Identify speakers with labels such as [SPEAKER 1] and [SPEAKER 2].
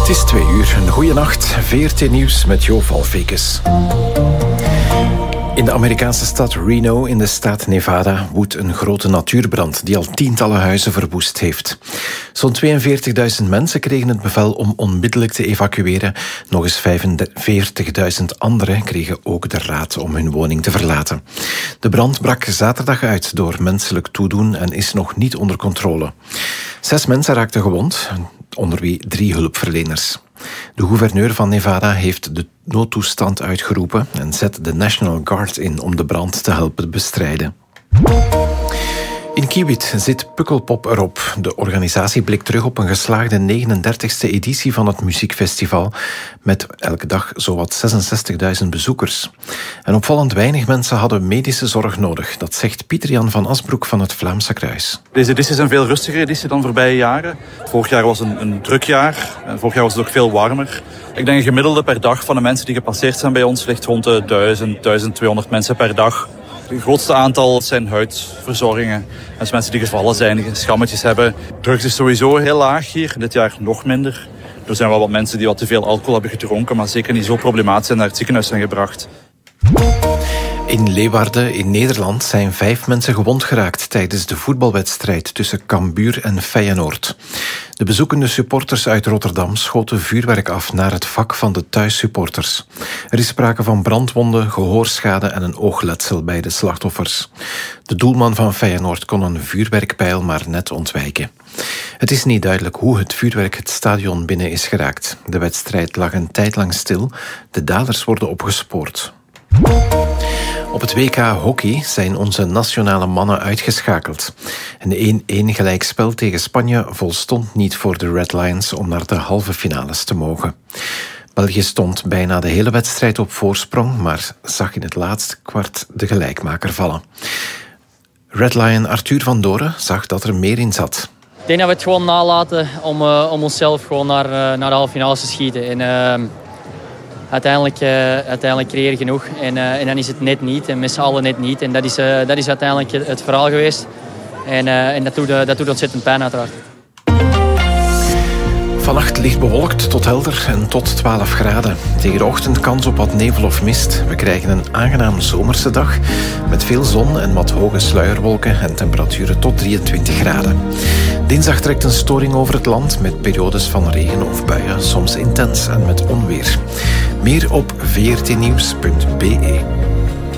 [SPEAKER 1] Het is 2 uur. Een goeie nacht. VRT Nieuws met Jo Valfekes. In de Amerikaanse stad Reno in de staat Nevada woedt een grote natuurbrand die al tientallen huizen verwoest heeft. Zo'n 42.000 mensen kregen het bevel om onmiddellijk te evacueren. Nog eens 45.000 anderen kregen ook de raad om hun woning te verlaten. De brand brak zaterdag uit door menselijk toedoen en is nog niet onder controle. 6 mensen raakten gewond, onder wie 3 hulpverleners. De gouverneur van Nevada heeft de noodtoestand uitgeroepen en zet de National Guard in om de brand te helpen bestrijden. In Kiewit zit Pukkelpop erop. De organisatie blikt terug op een geslaagde 39e editie van het muziekfestival met elke dag zowat 66.000 bezoekers. En opvallend weinig mensen hadden medische zorg nodig. Dat zegt Pieter-Jan van Asbroek van het Vlaamse Kruis.
[SPEAKER 2] Deze editie is een veel rustiger editie dan voorbije jaren. Vorig jaar was een druk jaar. Vorig jaar was het ook veel warmer. Ik denk een gemiddelde per dag van de mensen die gepasseerd zijn bij ons ligt rond de 1200 mensen per dag. Het grootste aantal zijn huidverzorgingen. Dat zijn mensen die gevallen zijn, die schammetjes hebben. Drugs is sowieso heel laag hier, dit jaar nog minder. Er zijn wel wat mensen die wat te veel alcohol hebben gedronken, maar zeker niet zo problematisch zijn naar het ziekenhuis zijn gebracht.
[SPEAKER 1] In Leeuwarden in Nederland zijn 5 mensen gewond geraakt tijdens de voetbalwedstrijd tussen Cambuur en Feyenoord. De bezoekende supporters uit Rotterdam schoten vuurwerk af naar het vak van de thuissupporters. Er is sprake van brandwonden, gehoorschade en een oogletsel bij de slachtoffers. De doelman van Feyenoord kon een vuurwerkpijl maar net ontwijken. Het is niet duidelijk hoe het vuurwerk het stadion binnen is geraakt. De wedstrijd lag een tijd lang stil. De daders worden opgespoord. Op het WK hockey zijn onze nationale mannen uitgeschakeld. Een 1-1 gelijkspel tegen Spanje volstond niet voor de Red Lions om naar de halve finales te mogen. België stond bijna de hele wedstrijd op voorsprong, maar zag in het laatste kwart de gelijkmaker vallen. Red Lion Arthur van Doren zag dat er meer in zat.
[SPEAKER 3] Ik denk dat we het gewoon nalaten om onszelf gewoon naar de halve finales te schieten. En uiteindelijk creëer je genoeg en dan is het net niet en met z'n allen net niet. En dat is uiteindelijk het verhaal geweest. En dat doet ontzettend pijn uiteraard.
[SPEAKER 1] Vannacht licht bewolkt tot helder en tot 12 graden. Tegen de ochtend kans op wat nevel of mist. We krijgen een aangenaam zomerse dag met veel zon en wat hoge sluierwolken en temperaturen tot 23 graden. Dinsdag trekt een storing over het land met periodes van regen of buien, soms intens en met onweer. Meer op vrtnieuws.be.